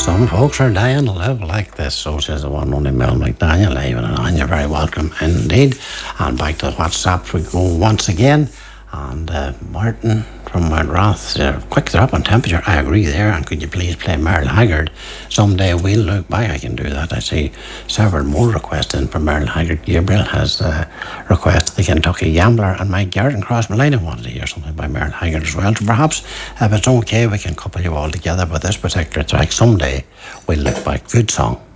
Some folks are dying to live like this, so says the one and only Mel McDaniel. Even and you're very welcome indeed. And back to the WhatsApp we go once again. And Martin from Roth, quick drop on temperature. I agree there. And could you please play Merle Haggard? Someday we'll look back. I can do that. I see several more requests in for Merle Haggard. Gabriel has requested the Kentucky Gambler, and Mike Garrett and Cross Malina wanted to hear something by Merle Haggard as well. So perhaps if it's okay, we can couple you all together with this particular track. Someday we'll look back. Good song.